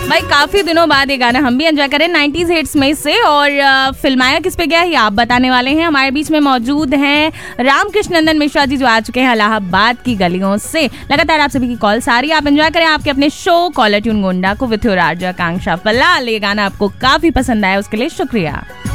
भाई काफी दिनों बाद ये गाना हम भी एंजॉय करें 90s हिट्स में से। और फिल्माया किस पे गया ये आप बताने वाले हैं। हमारे बीच में मौजूद हैं रामकृष्ण नंदन मिश्रा जी, जो आ चुके हैं इलाहाबाद की गलियों से। लगातार आप सभी की कॉल सारी आप एंजॉय करें आपके अपने शो कॉलर ट्यून गोंडा को विथ योर आरजे आकांक्षा फलाल। ये गाना आपको काफी पसंद आया, उसके लिए शुक्रिया।